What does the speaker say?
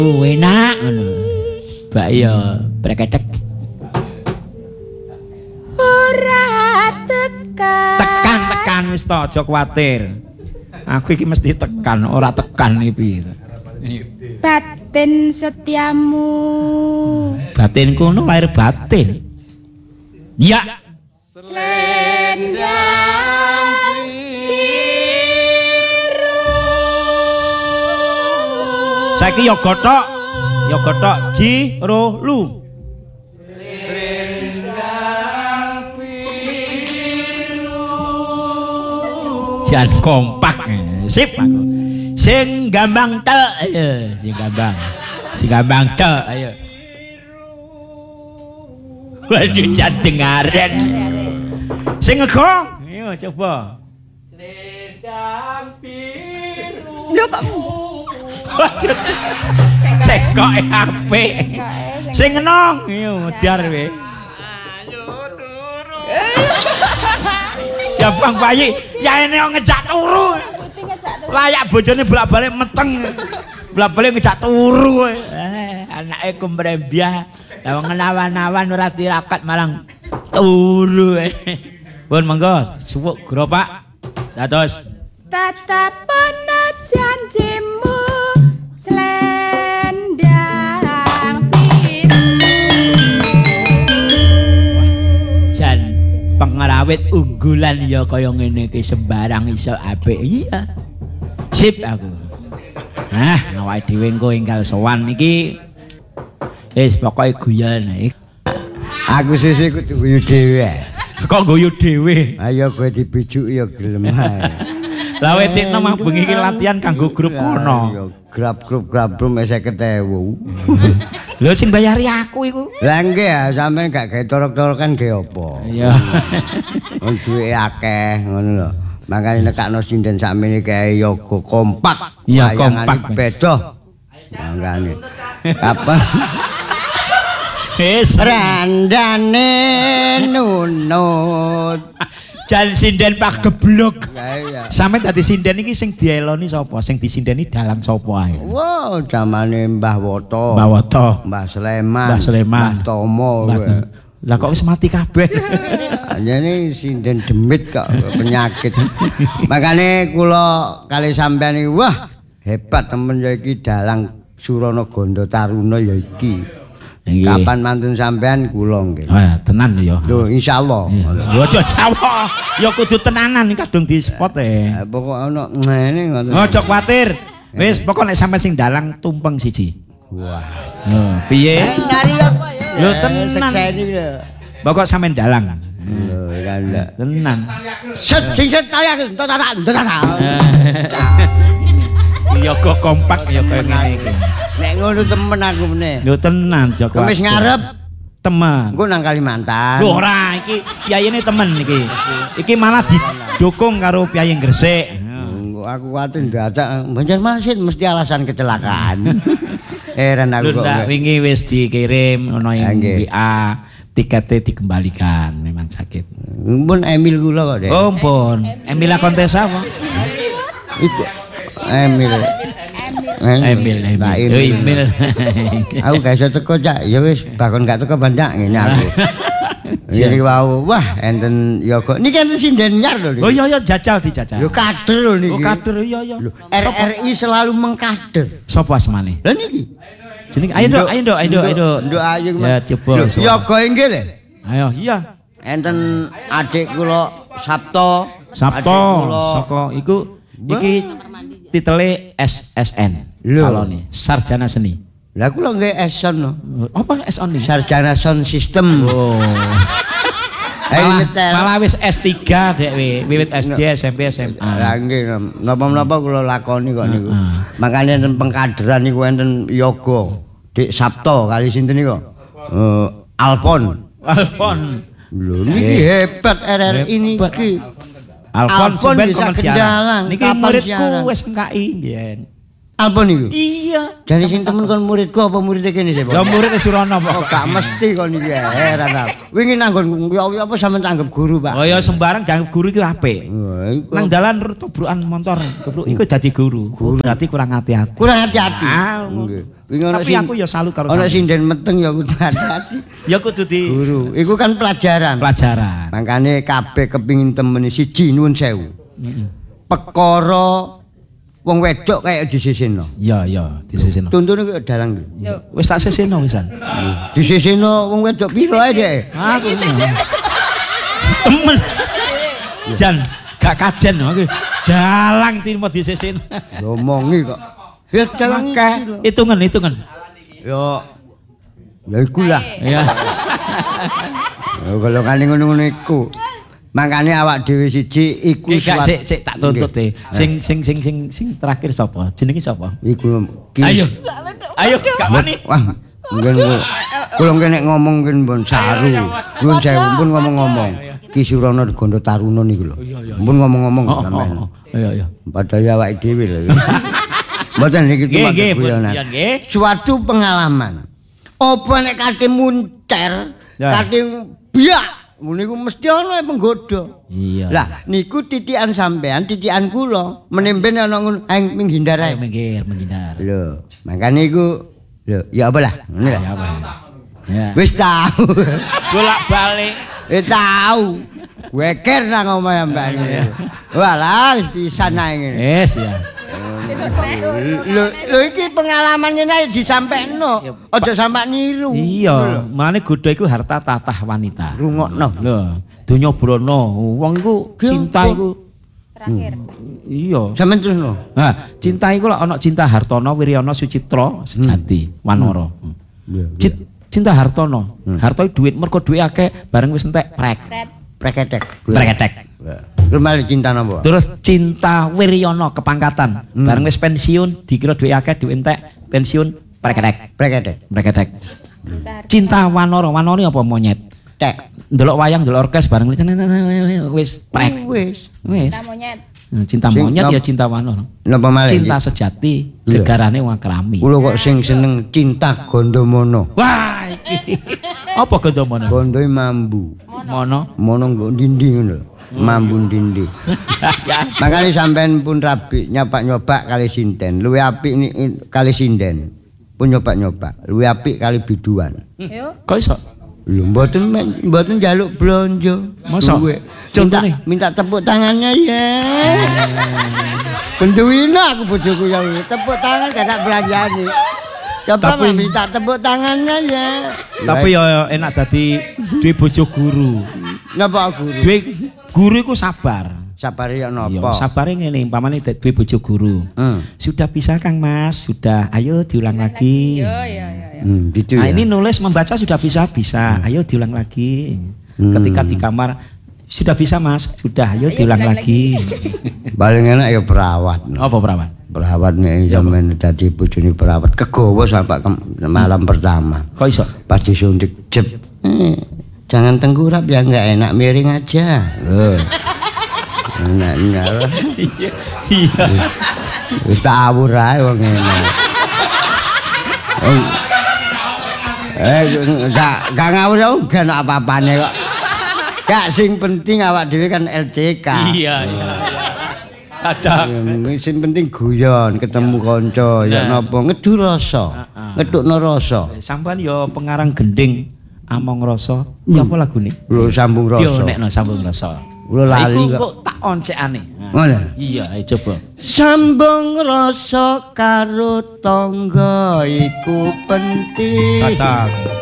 Enak ngono. Mbak ya breketek. Ora Tekan wis to aja kuwatir. Aku iki mesti tekan, ora tekan iki piye. batin setiamu. Batinku ngono lahir batin. Ya. Selendang biru. Saiki ya gothok ji ro lu. Jan kompak. Sip aku. Sing gambang tek ayo, sing gambang tek ayo. Waduh jan dengaren. Sing ngegong. Ayo coba. Selendang biru. Lho kok Waduh. Cekok apik. Sing enong. Ayo diar we. Ayo turu. Ya Bang Bayi, ya ini ngejak turu. Layak bojone bolak-balik meteng. Bolak-balik ngejak turu. Anake kumbrembiah. Lah wong nawan-nawan ora tirakat malang turu. Pun monggo, suwuk Pak. Dados. tatapono janjimu selendang biru. Jan pengrawit unggulan ya kaya ngene iki sembarang iso apik. Iya. Sip aku. Awake dhewe engko enggal sowan iki. Wis pokoke guyon. Aku sesuk kudu guyu dhewe. Kok guyu dhewe? Ayo kowe dipijuki ya gelem ae. Lah wetikno mah bengi iki latihan kanggo grup kono. Ya grab wis 50.000. Lho sing bayari aku iku. Lah nggih ya sampean gak gawe torok-torokan ge apa? Iya. Wong duwe akeh ngono lho. Makane nekakno sinden sakmene kae yoga kompak. Iya kompak beda. Mangane. Kapan wis randane nunut. jan sinden pak geblok. Iya. Sampe dadi sinden iki sing dieloni sapa? Sing disindeni dalang sapa ae? Wow, zamane Mbah Woto. Mbah Woto. Mbah Sleman. Mbah Tomo. Lah kok wis mati kabeh. Anjene sinden demit kok penyakit. Makane kula kali sampean iki wah hebat temen ya iki dalang Surana Ganda Taruna ya iki. Kapan mantun sampean kula nggih. Tenan ya. Lho insyaallah. Lho aja insyaallah. Ya kudu tenanan iki kadung di spot Pokok ana ngene ngoten. Ojo kuwatir. Wis pokok nek sampean sing dalang tumpeng siji. Wah. Piye? Nari kok. Lho tenan. Sekseni lho. Pokok sampean dalang. Lho kan lho. Tenan. Sing tayak tata. Ya kok kompak ya kaya ngene iki. Nek ngono temen aku meneh. Lho tenan Joko. Kemis ngarep temen. engko nang Kalimantan. Lho ora iki piyayene temen iki. Iki malah didukung karo piyayi Gresik. Aku kuwatir dadak Banjarmasin mesti alasan kecelakaan. Heran aku kok. Lho wingi wis dikirim ono ing WA. Tiketnya dikembalikan memang sakit. Pun Emil kula kok, Dek. Oh, pun. Emila Kontesa apa? Iku Emil. Emil. Aku gak iso teko cak, ya wis bakon gak teko banyak ngene aku. Jadi wau, wah enten yoga. Niki enten sinden nyar lho. Oh iya dijajal. Lho kader lho niki. Oh kader iya. RRI selalu mengkader. Sopo asmane? Lah niki. Jeneng ayo nduk. Nduk ayo. Ya coba. Yoga inggih le. Ayo iya. Enten adik kula Sabto saka iku iki titele SSN. Calone sarjana seni. Lah kula nggih Eson no. Apa Eson iki? Sarjana sound system. Oh. Malah wis S3 dek wiwit SD SMP SMA. Lah nggih napa-napa kula lakoni kok niku. Makane enten pengkaderan niku enten yoga. Dik Sabto kali sinten niku? Alpon. Lho niki hebat RRI niki. Alpon sampeyan bisa komen kendalang. siaran. Niki Kapan muridku siaran? wis ngkai mbiyen. Alpon niku. Iya. Jane sing temen kon muridku apa muridé kene sih, Pak? Ya murid Surono, Pak. Oh, gak mesti kon iki heran aku. Wingi nanggon ya apa sampean tanggep guru, Pak? Oh ya sembarang dianggap guru iki apik. Wah, iku. Nang dalan tobrukan motor, gebruk iku dadi guru. Berarti kurang hati-hati. Kurang hati-hati. Ah, Nggih. Wingi ana tapi aku ya salut karo ana sampean. sinden meteng ya kudu hati-hati. Ya kudu di Guru, iku kan pelajaran. pelajaran. Makane kabeh kepingin temeni siji nuwun sewu. Perkara wong wedok kayak disisino. Ya ya disisino. Tuntune kok dalang iki. Yo. Wis tak sisino wisan. Disisino wong wedok piro ae dhek? Aku temen. Jan gak kajen aku. Dalang tinmo disisino. Ngomongi kok. Ya dalang iki. Maka lho. hitungan. Yo. Ya iku lah. Ya. Ya kalau kali ngono-ngono iku. Makane awak dhewe siji iku Gak sik tak tuntut e. Sing terakhir sapa? Jenenge sapa? Iku Ayo. Ayo gak wani. Wah, mungkin kula nek ngomong mungkin pun saru. Nuwun sewu pun ngomong-ngomong. Ki Surono Gondo Taruna niku lho. Pun ngomong-ngomong sampean. Iya. Padahal awake dhewe lho. Mboten niki cuma Nggih, guyonan. nggih. Suatu pengalaman. Apa nek kate muncer, Ya. kate biak, niku mesti ana penggoda. Iya. Lah niku titikan sampean, titikan kula, menemben ana ngono menghindar ae. Menghindar. Lho, makane iku lho, ya apa lah, ngene lah. Ya apa? Ya. Wis tahu. Bolak-balik. Tahu. Weker nang omahe mbak. Walah, pisan ae ngene. Yes ya. Lho iki pengalaman ngene ae disampekno. Aja sampe niru. Iya, mane godho iku harta tatah wanita. Rungokno. Lho, donya brono. Wong iku cinta iku Terakhir. iya. Sampeyan terusno. Nah, cinta iku lek ana cinta Hartono, Wiryono, Sucitra, sejati, Wanara. Cinta Hartono. Harto duit mergo duit akeh, bareng wis entek prek. Preketek. Preketek. Rumah cinta napa? Terus cinta Wiryono kepangkatan, bareng wis pensiun dikira duit akeh, duit entek, pensiun preketek. Preketek. Preketek. Cinta Wanara, Wanara apa monyet? Tek. Ndelok wayang, ndelok orkes bareng wis prek. Wis. Wis. Kita monyet. Cinta monyet ya cinta Wanara. Napa malih? Cinta sejati, gegarane wong krami. Kula kok sing seneng cinta Gondomono. Wah, iki. Apa gondomono? Gondoe mambu. Mono. Mono nggo ndindi ngono. Mambu ndindi. Ya. Makanya sampean pun rabi nyoba-nyoba kali sinden. Luwih apik kali sinden. Pun nyoba-nyoba. Luwih apik kali biduan. Yo. Kok iso? Lho mboten njaluk blonjo. Masa? Duwe. Contone? Minta tepuk tangannya ya. Benduwina aku bojoku ya. Tepuk tangan gak belanjani. Coba Tapi- minta tepuk tangannya ya. Tapi ya enak dadi duwe bojo guru. Napa guru? Duwe guru iku sabar. Sabare ya Iya, napa? sabare ngene, umpamane duwe bojo guru. Sudah bisa Kang Mas, sudah. Ayo diulang lagi. Yo. Gitu Nah, ya. ini nulis membaca sudah bisa. Ayo diulang lagi. Ketika di kamar sudah bisa Mas, sudah. Ayo diulang diulang lagi. Paling enak ya perawat. No. Apa perawan? Perawat nek sampean dadi bojone perawat kegowo sampai malam pertama. Kok iso? Pas disuntik jep. Jangan tengkurap ya enggak enak, miring aja. Loh. Enak. Iya. Wis tak awur ae wong ngene. Gak ngawur ya gak ana apa-apane kok. Gak sing penting awak dhewe kan LCK. Iya. Cacak. Sing penting guyon, ketemu kanca, ya napa ngedu rasa. Ngethukno rasa. Sampean ya pengarang gending Among Rasa. Ya apa lagune? Lho sambung rasa. Dionekno sambung rasa. Kula lali Iku kok. kok tak oncekane. Ngono. Iya, ayo coba. Sambung rasa karo tangga iku penting. Cacak.